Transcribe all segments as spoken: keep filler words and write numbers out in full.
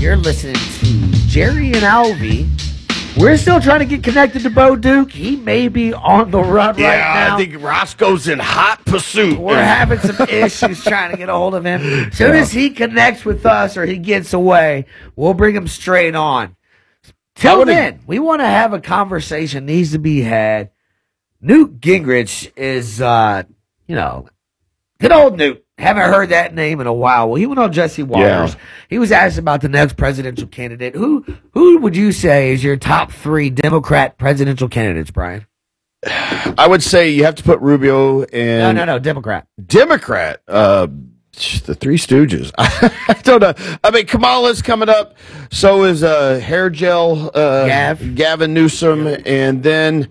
You're listening to Jerry and Alvy. We're still trying to get connected to Bo Duke. He may be on the run yeah, right now. Yeah, I think Roscoe's in hot pursuit. We're having some issues trying to get a hold of him. As soon as he connects with us or he gets away, we'll bring him straight on. Till then, we want to have a conversation needs to be had. Newt Gingrich is, uh, you know, good old Newt. Haven't heard that name in a while. Well, he went on Jesse Waters. Yeah. He was asked about the next presidential candidate. Who who would you say is your top three Democrat presidential candidates, Brian? I would say you have to put Rubio in. No, no, no, Democrat. Democrat. Uh, the Three Stooges. I don't know. I mean, Kamala's coming up. So is uh, Hair Gel, uh, Gav. Gavin Newsom, and then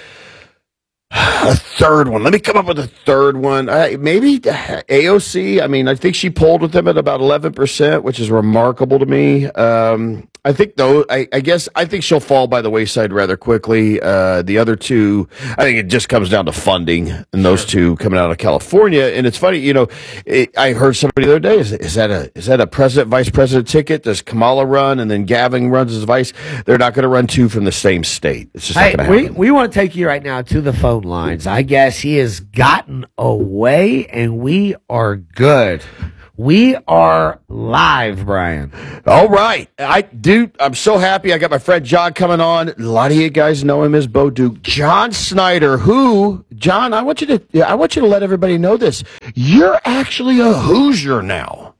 a third one. Let me come up with a third one. Uh, maybe A O C. I mean, I think she polled with them at about eleven percent, which is remarkable to me. Um, I think, though, I, I guess I think she'll fall by the wayside rather quickly. Uh, the other two, I think it just comes down to funding, and those two coming out of California. And it's funny, you know, it, I heard somebody the other day, is, is that a is that a president, vice president ticket? Does Kamala run, and then Gavin runs as vice? They're not going to run two from the same state. It's just hey, not going to happen. We, we want to take you right now to the phone lines. I guess he has gotten away, and we are good. We are live, Brian. All right. I dude, I'm so happy. I got my friend John coming on. A lot of you guys know him as Bo Duke. John Snyder, who, John, I want you to I want you to let everybody know this. You're actually a Hoosier now.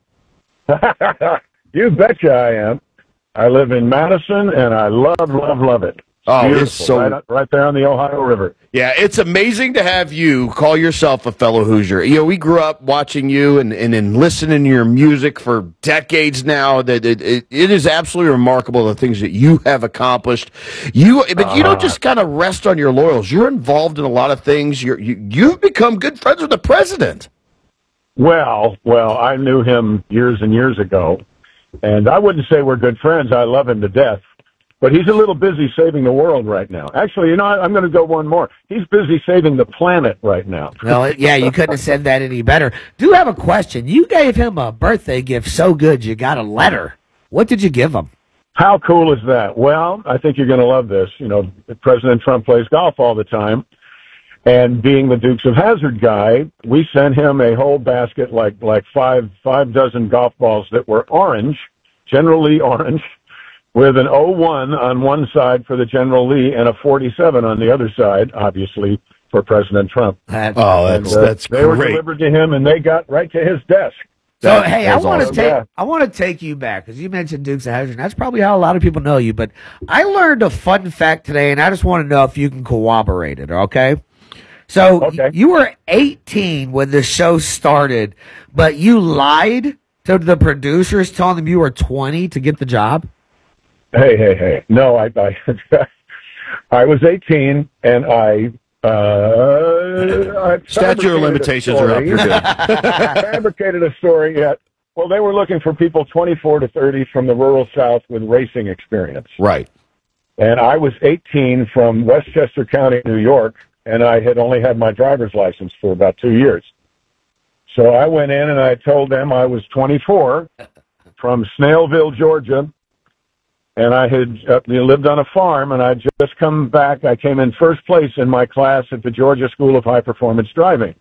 You betcha I am. I live in Madison, and I love, love, love it. Oh, Beautiful. it's so right, right there on the Ohio River. Yeah, it's amazing to have you call yourself a fellow Hoosier. You know, we grew up watching you and, and, and listening to your music for decades now. That it, it, it is absolutely remarkable the things that you have accomplished. You, but uh, you don't just kind of rest on your laurels. You're involved in a lot of things. You're, you you've become good friends with the president. Well, well, I knew him years and years ago, and I wouldn't say we're good friends. I love him to death. But he's a little busy saving the world right now. Actually, you know, I'm going to go one more. He's busy saving the planet right now. Well, yeah, you couldn't have said that any better. Do have a question. You gave him a birthday gift so good you got a letter. What did you give him? How cool is that? Well, I think you're going to love this. You know, President Trump plays golf all the time. And being the Dukes of Hazzard guy, we sent him a whole basket, like like five five dozen golf balls that were orange, General Lee orange, with an oh one on one side for the General Lee and a forty-seven on the other side, obviously, for President Trump. That's, oh, that's, and, uh, that's they great. were delivered to him, and they got right to his desk. So, that, hey, I want to awesome. take yeah. I want to take you back, because you mentioned Dukes of Hazzard. That's probably how a lot of people know you, but I learned a fun fact today, and I just want to know if you can corroborate it, okay? So, okay. you were eighteen when the show started, but you lied to the producers telling them you were twenty to get the job? Hey, hey, hey. No, I, I, I was eighteen, and I, uh, I statute of limitations are up. You're good. fabricated a story yet. Well, they were looking for people twenty-four to thirty from the rural South with racing experience. Right. And I was eighteen from Westchester County, New York, and I had only had my driver's license for about two years. So I went in and I told them I was twenty-four from Snailville, Georgia. And I had uh, lived on a farm, and I'd just come back. I came in first place in my class at the Georgia School of High Performance Driving.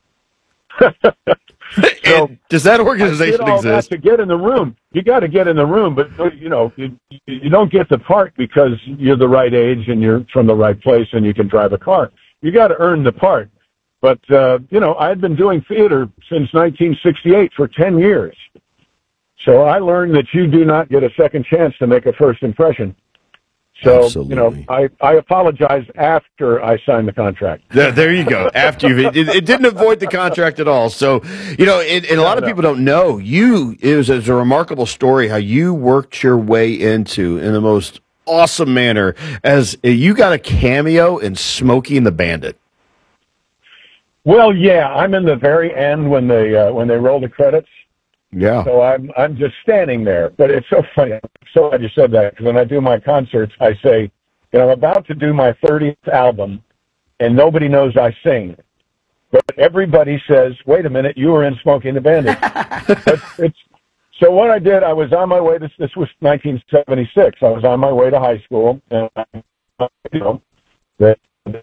So does that organization I did all exist? That to get in the room, you got to get in the room, but you know you, you don't get the part because you're the right age and you're from the right place and you can drive a car. You got to earn the part. But uh, you know, I'd been doing theater since nineteen sixty-eight for ten years. So I learned that you do not get a second chance to make a first impression. So, Absolutely. you know, I, I apologized after I signed the contract. There, there you go. After you, it, it didn't avoid the contract at all. So, you know, it, and a lot of people don't know you. It was, it was a remarkable story how you worked your way into, in the most awesome manner, as you got a cameo in Smokey and the Bandit. Well, yeah, I'm in the very end when they uh, when they roll the credits. Yeah. So I'm I'm just standing there. But it's so funny. I'm so glad you said that, because when I do my concerts, I say, you know, I'm about to do my thirtieth album, and nobody knows I sing. But everybody says, wait a minute, you were in Smokey and the Bandit. But it's So what I did, I was on my way. This this was nineteen seventy-six. I was on my way to high school, and I, you know, that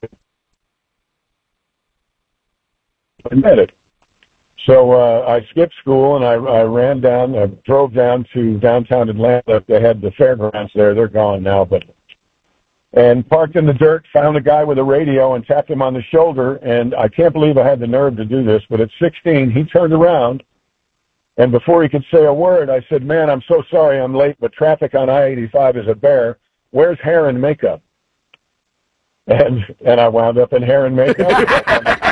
admitted. So uh, I skipped school and I, I ran down, I drove down to downtown Atlanta. They had the fairgrounds there. They're gone now, but and parked in the dirt, found a guy with a radio and tapped him on the shoulder. And I can't believe I had the nerve to do this, but at sixteen, he turned around. And before he could say a word, I said, man, I'm so sorry I'm late, but traffic on I eighty-five is a bear. Where's hair and makeup? And and I wound up in hair and makeup.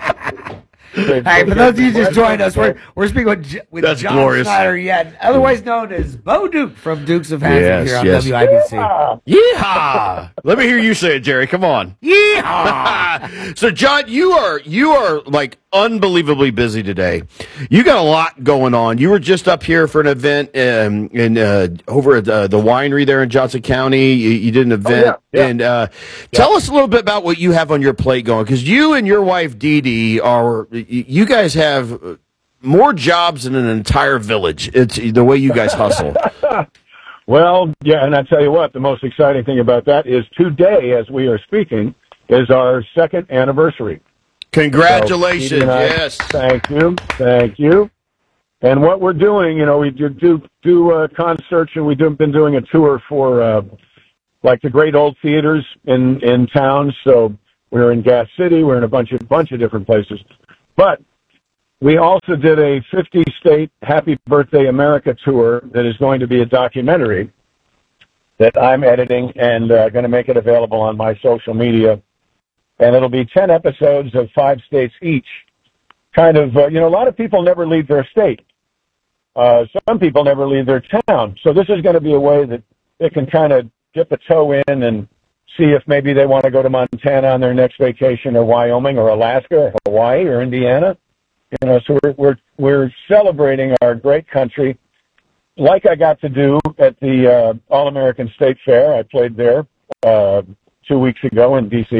Hey, for those of you who just joined us, we're we're speaking with, with That's John glorious. Schneider, yeah, otherwise known as Bo Duke from Dukes of Hazzard Yes, here on yes. W I B C. Yeehaw! Let me hear you say it, Jerry. Come on. Yeehaw! So, John, you are you are like unbelievably busy today. You got a lot going on. You were just up here for an event um, in uh, over at uh, the winery there in Johnson County. You, you did an event, Oh, yeah, yeah. and uh, tell us a little bit about what you have on your plate going, because you and your wife Dee Dee are you guys have more jobs than an entire village. It's the way you guys hustle. Well, yeah, and I tell you what, the most exciting thing about that is today, as we are speaking, is our second anniversary. Congratulations! So, Dee Dee and I- yes. Thank you, thank you. And what we're doing, you know, we do do, do uh, concerts, and we've do, been doing a tour for uh, like the great old theaters in in town. So we're in Gas City, we're in a bunch of bunch of different places, but we also did a fifty state Happy Birthday America tour that is going to be a documentary that I'm editing and uh, going to make it available on my social media. And it'll be ten episodes of five states each. Kind of, uh, you know, a lot of people never leave their state. Uh, some people never leave their town. So this is going to be a way that they can kind of dip a toe in and see if maybe they want to go to Montana on their next vacation, or Wyoming, or Alaska, or Hawaii, or Indiana. You know, so we're we're we're celebrating our great country, like I got to do at the uh, All American State Fair. I played there uh, two weeks ago in D C,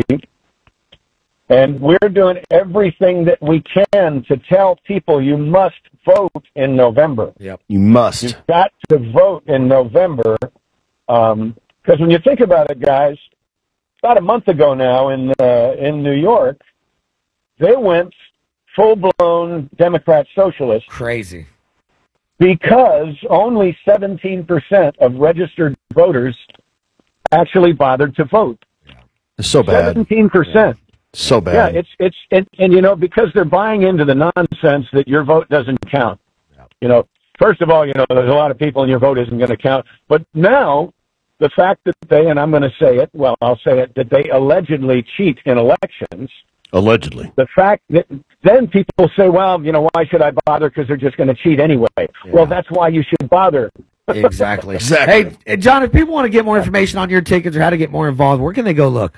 and we're doing everything that we can to tell people you must vote in November. Yep, you must. You've got to vote in November, because um, when you think about it, guys, about a month ago now in uh, in New York, they went full-blown Democrat socialist. Crazy. Because only seventeen percent of registered voters actually bothered to vote. It's so bad. seventeen percent. So bad. Yeah, it's, it's, and, and you know, because they're buying into the nonsense that your vote doesn't count. You know, first of all, you know, there's a lot of people and your vote isn't going to count. But now, the fact that they, and I'm going to say it, well, I'll say it, that they allegedly cheat in elections. Allegedly. The fact that then people say, well, you know, why should I bother? Because they're just going to cheat anyway. Yeah. Well, that's why you should bother. Exactly. Exactly. Hey, John, if people want to get more information on your tickets or how to get more involved, where can they go look?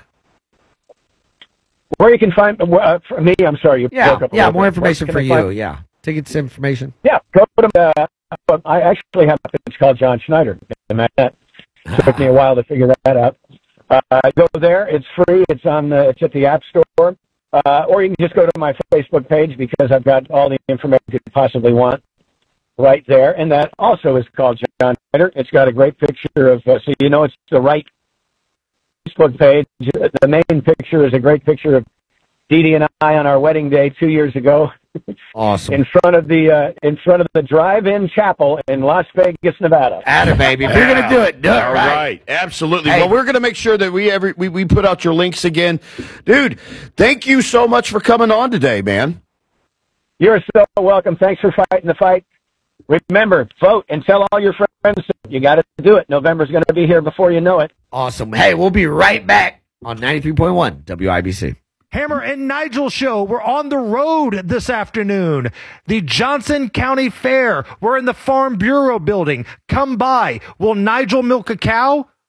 Where you can find, uh, for me, I'm sorry. You Yeah, broke up a yeah, little more bit. information Where for can you, I find- yeah. Tickets information. Yeah, go to, uh, I actually have a page called John Schneider. It took me a while to figure that out. Uh, go there. It's free. It's on the, it's at the App Store. Uh, or you can just go to my Facebook page, because I've got all the information you could possibly want right there. And that also is called John Schneider. It's got a great picture of, uh, so you know it's the right Facebook page. The main picture is a great picture of Dee Dee and I on our wedding day two years ago. Awesome. In front of the uh, in front of the drive-in chapel in Las Vegas, Nevada. Atta baby. If you're gonna do it, do it All right. right. Absolutely. Hey. Well, we're going to make sure that we every we, we put out your links again. Dude, thank you so much for coming on today, man. You're so welcome. Thanks for fighting the fight. Remember, vote and tell all your friends. You got to do it. November's going to be here before you know it. Awesome. Hey, we'll be right back on ninety-three point one W I B C. Hammer and Nigel Show. We're on the road this afternoon. The Johnson County Fair. We're in the Farm Bureau building. Come by. Will Nigel milk a cow?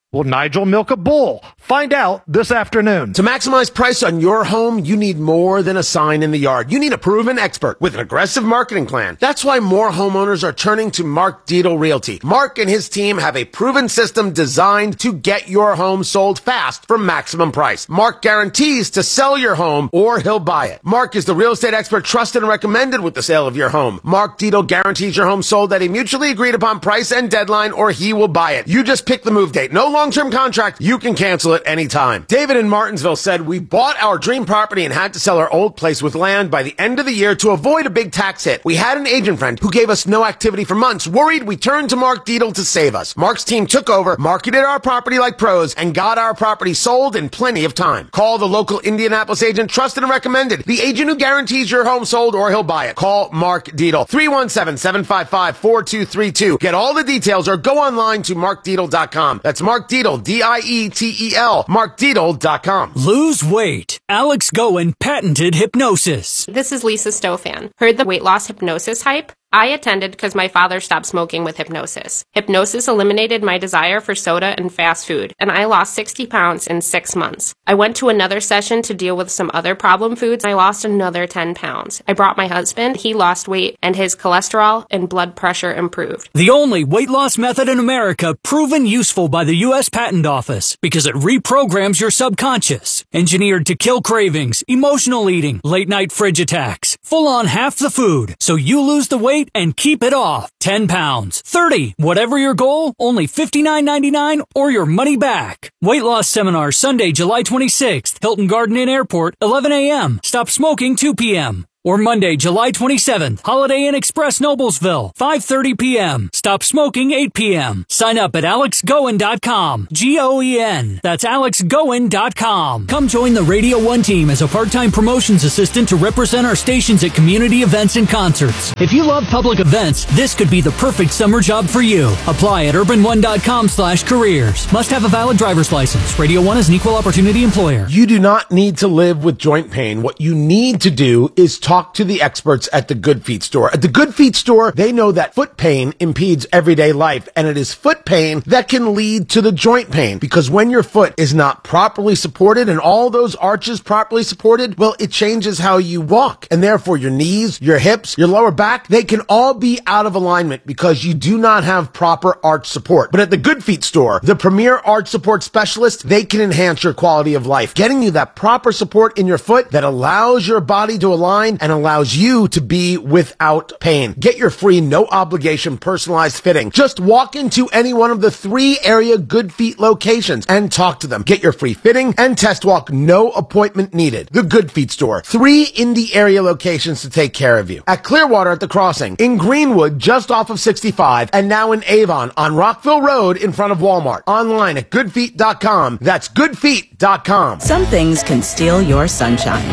Will Nigel milk a bull? Find out this afternoon. To maximize price on your home, you need more than a sign in the yard. You need a proven expert with an aggressive marketing plan. That's why more homeowners are turning to Mark Dietel Realty. Mark and his team have a proven system designed to get your home sold fast for maximum price. Mark guarantees to sell your home or he'll buy it. Mark is the real estate expert trusted and recommended with the sale of your home. Mark Dietel guarantees your home sold at a mutually agreed upon price and deadline or he will buy it. You just pick the move date. No long-term contract, you can cancel it anytime. David in Martinsville said, we bought our dream property and had to sell our old place with land by the end of the year to avoid a big tax hit. We had an agent friend who gave us no activity for months. Worried, we turned to Mark Dietel to save us. Mark's team took over, marketed our property like pros, and got our property sold in plenty of time. Call the local Indianapolis agent, trusted and recommended. The agent who guarantees your home sold or he'll buy it. Call Mark Dietel, three one seven, seven five five, four two three two. Get all the details or go online to mark dietel dot com. That's Mark Dietel, D I E T E L, mark dietel dot com. Lose weight. Alex Goen patented hypnosis. This is Lisa Stofan. Heard the weight loss hypnosis hype? I attended because my father stopped smoking with hypnosis. Hypnosis eliminated my desire for soda and fast food, and I lost sixty pounds in six months. I went to another session to deal with some other problem foods. I lost another ten pounds. I brought my husband. He lost weight, and his cholesterol and blood pressure improved. The only weight loss method in America proven useful by the U S Patent Office because it reprograms your subconscious. Engineered to kill cravings, emotional eating, late-night fridge attacks. Full on half the food, so you lose the weight and keep it off. ten pounds, thirty, whatever your goal, only fifty-nine ninety-nine or your money back. Weight loss seminar Sunday, July twenty-sixth, Hilton Garden Inn Airport, eleven a.m. Stop smoking two p.m. Or Monday, July twenty-seventh, Holiday Inn Express Noblesville, five thirty p.m. Stop smoking eight p.m. Sign up at alex goen dot com. G O E N. That's alex goen dot com. Come join the Radio one team as a part-time promotions assistant to represent our stations at community events and concerts. If you love public events, this could be the perfect summer job for you. Apply at urban one dot com slash careers. Must have a valid driver's license. Radio one is an equal opportunity employer. You do not need to live with joint pain. What you need to do is talk to the experts at the Good Feet store. At the Good Feet store, they know that foot pain impedes everyday life, and it is foot pain that can lead to the joint pain, because when your foot is not properly supported and all those arches properly supported, well, it changes how you walk, and therefore your knees, your hips, your lower back, they can all be out of alignment because you do not have proper arch support. But at the Good Feet store, the premier arch support specialists, they can enhance your quality of life, getting you that proper support in your foot that allows your body to align and allows you to be without pain. Get your free, no obligation, personalized fitting. Just walk into any one of the three area Good Feet locations and talk to them. Get your free fitting and test walk, no appointment needed. The Good Feet store. Three Indy area locations to take care of you. At Clearwater at the Crossing, in Greenwood just off of sixty-five, and now in Avon on Rockville Road in front of Walmart. Online at good feet dot com. That's good feet dot com. Some things can steal your sunshine.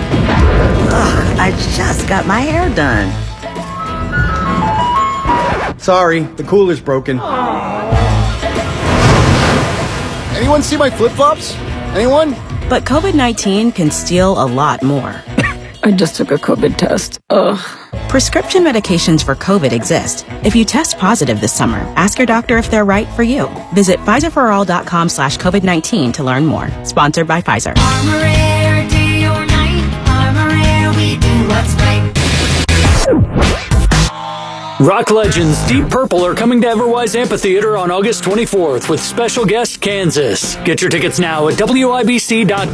Ugh, I just got my hair done. Sorry, the cooler's broken. Aww. Anyone see my flip-flops? Anyone? But COVID nineteen can steal a lot more. I just took a COVID test. Ugh. Prescription medications for COVID exist. If you test positive this summer, ask your doctor if they're right for you. Visit Pfizer for all dot com slash COVID nineteen to learn more. Sponsored by Pfizer. Armor day or night, Armor we do what's right. Rock legends Deep Purple are coming to Everwise Amphitheater on August twenty-fourth with special guest Kansas. Get your tickets now at W I B C dot